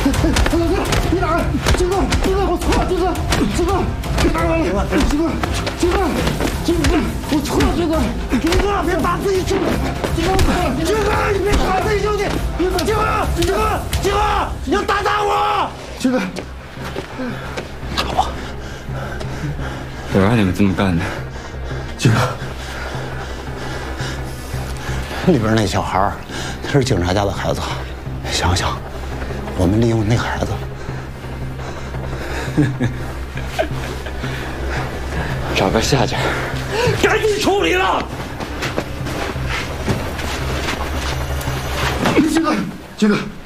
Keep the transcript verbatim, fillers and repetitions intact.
老哥，你哪儿？金哥，金哥，我错了，金哥，金哥，别打我了，金哥，金哥，金哥，我错了，金哥，金哥，别打自己兄弟，金哥，金哥，你别打自己兄弟，金哥，金哥，金哥，金哥，你要打打我，金哥，打我， 我让你们这么干的， 金哥，里边那小孩他是警察家的孩子，想想。 我们利用那个孩子， 找个下家， 赶紧处理了。金哥，金哥，